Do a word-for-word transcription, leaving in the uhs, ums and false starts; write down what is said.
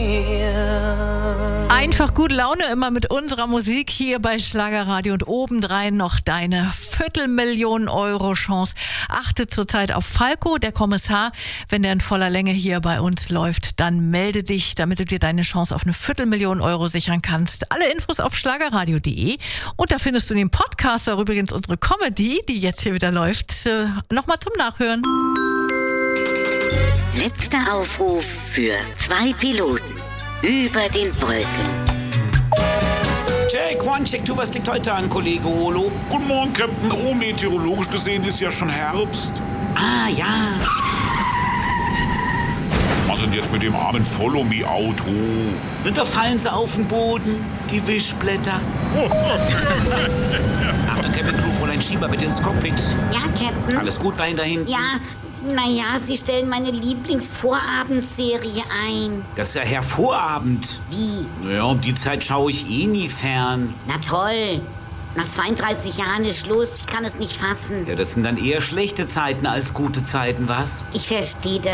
Einfach gute Laune immer mit unserer Musik hier bei Schlagerradio und obendrein noch deine Viertelmillion Euro Chance. Achte zurzeit auf Falco, der Kommissar. Wenn der in voller Länge hier bei uns läuft, dann melde dich, damit du dir deine Chance auf eine Viertelmillion Euro sichern kannst. Alle Infos auf schlagerradio punkt de und da findest du den Podcast, auch übrigens unsere Comedy, die jetzt hier wieder läuft, äh, nochmal zum Nachhören. Letzter Aufruf für zwei Piloten über den Wolken. Check one, check two, was liegt heute an, Kollege Olo? Guten Morgen, Captain. Oh, meteorologisch gesehen ist ja schon Herbst. Ah, ja. Was denn jetzt mit dem armen Follow-Me-Auto? Und da fallen sie auf den Boden, die Wischblätter. Achtung, Captain Crew, Fräulein Schieber, bitte ins Cockpit. Ja, Captain. Alles gut bei Ihnen da hinten? Ja, naja, Sie stellen meine Lieblingsvorabendserie ein. Das ist ja Hervorabend. Wie? Naja, um die Zeit schaue ich eh nie fern. Na toll. Nach zweiunddreißig Jahren ist Schluss. Ich kann es nicht fassen. Ja, das sind dann eher schlechte Zeiten als gute Zeiten, was? Ich verstehe das.